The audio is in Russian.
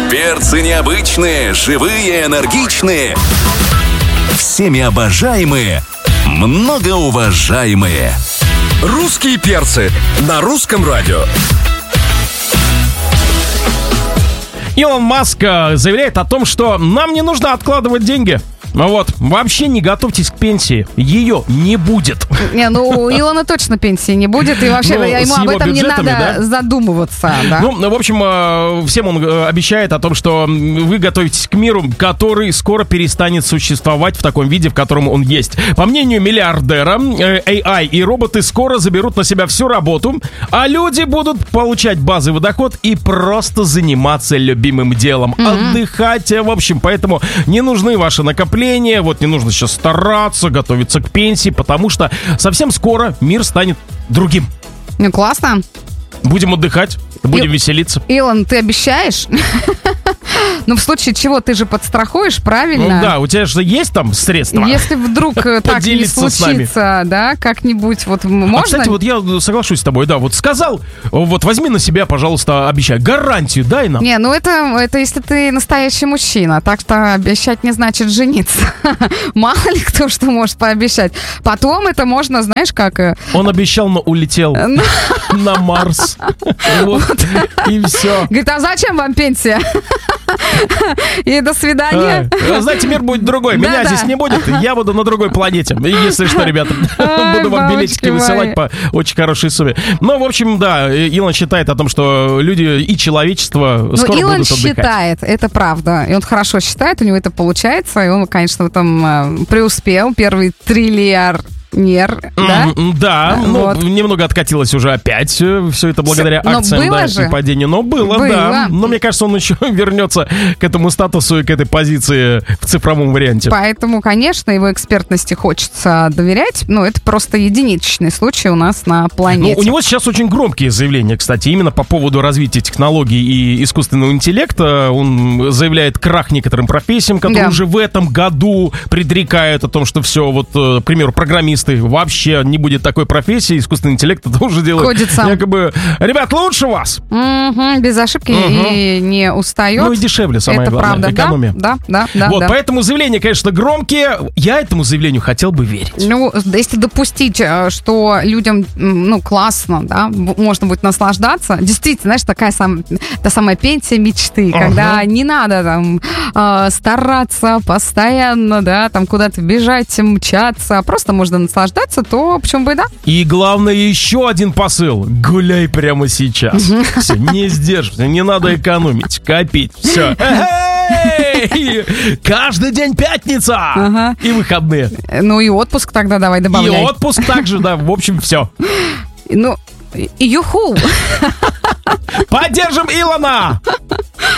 Перцы необычные, живые, энергичные. Всеми обожаемые, многоуважаемые. Русские перцы на русском радио. Илон Маск заявляет о том, что нам не нужно откладывать деньги. Вот, вообще не готовьтесь к пенсии. Ее не будет. Не, ну у Илона точно пенсии не будет. И вообще ему об этом не надо задумываться. Да? Ну, в общем, всем он обещает о том, что вы готовитесь к миру, который скоро перестанет существовать в таком виде, в котором он есть. По мнению миллиардера, AI и роботы скоро заберут на себя всю работу, а люди будут получать базовый доход и просто заниматься любимым делом. Отдыхать, в общем, поэтому не нужны ваши накопления. Вот не нужно сейчас стараться, готовиться к пенсии, потому что совсем скоро мир станет другим. Ну, классно. Будем отдыхать, будем веселиться. Илон, ты обещаешь? Ну, в случае чего, ты же подстрахуешь, правильно? Ну да, у тебя же есть там средства. Если вдруг так не случится, да, как-нибудь вот можно... Кстати, вот я соглашусь с тобой, да, вот сказал, вот возьми на себя, пожалуйста, обещай, гарантию дай нам. Не, ну это если ты настоящий мужчина, так что обещать не значит жениться. Мало ли кто что может пообещать. Потом это можно, знаешь, как... Он обещал, но улетел на Марс. И все. Говорит, а зачем вам пенсия? И до свидания. Знаете, мир будет другой. Меня здесь не будет, я буду на другой планете. Если что, ребята, буду вам билетики высылать по очень хорошей сумме. Но, в общем, да, Илон считает о том, что люди и человечество скоро будут отдыхать. Илон считает, это правда. И он хорошо считает, у него это получается. И он, конечно, в этом преуспел. Первый триллиардер. Да, да, вот. Ну, немного откатилось уже опять все это благодаря акциям, да, и падению. Но было, да. Но мне кажется, он еще вернется к этому статусу и к этой позиции в цифровом варианте. Поэтому, конечно, его экспертности хочется доверять. Но это просто единичный случай у нас на планете. Ну, у него сейчас очень громкие заявления, кстати, именно по поводу развития технологий и искусственного интеллекта. Он заявляет крах некоторым профессиям, которые уже в этом году предрекают о том, что все, вот, к примеру, программисты, вообще не будет такой профессии, искусственный интеллект это уже делает. Ходит сам. Якобы, ребят, лучше вас. Без ошибки и не устает. Ну и дешевле, самое это главное. Правда. Экономия. Да. Вот, поэтому заявления, конечно, громкие. Я этому заявлению хотел бы верить. Ну, если допустить, что людям, ну, классно, да, можно будет наслаждаться. Действительно, знаешь, та самая пенсия мечты, когда не надо там стараться постоянно, да, там куда-то бежать, мчаться, просто можно наслаждаться, то почему бы и да. И главное, еще один посыл. Гуляй прямо сейчас. Все, не сдерживайся, не надо экономить, копить. Все. Каждый день пятница и выходные. Ну и отпуск тогда давай добавляй. И отпуск также, да, в общем, все. Ну, юху. Поддержим Илона!